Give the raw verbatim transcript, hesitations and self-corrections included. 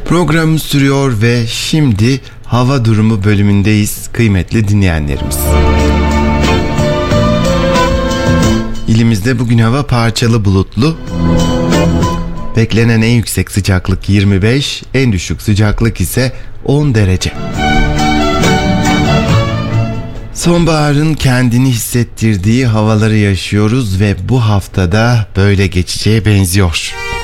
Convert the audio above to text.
Programımız sürüyor ve şimdi hava durumu bölümündeyiz kıymetli dinleyenlerimiz. İlimizde bugün hava parçalı bulutlu. Beklenen en yüksek sıcaklık yirmi beş, en düşük sıcaklık ise on derece. Sonbaharın kendini hissettirdiği havaları yaşıyoruz ve bu haftada böyle geçeceğe benziyor.